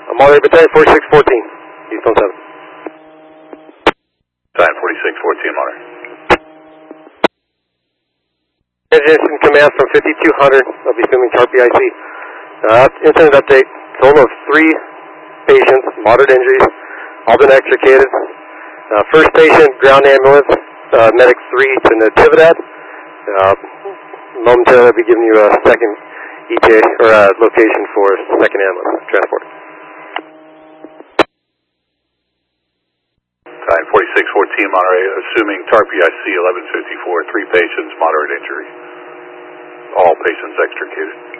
Monterey Battalion 4614, Eastbound 7. Battalion 4614, Monterey. Engine command from 5200, I'll be assuming TARP BIC. Incident update, total of 3 patients, moderate injuries, all been extricated. First patient, ground ambulance, medic 3 to Natividad. Momentarily I'll be giving you a second ETA, or location for second ambulance transport. Battalion 4614, Monterey, assuming TARP BIC 1154, 3 patients, moderate injury. All patients extricated.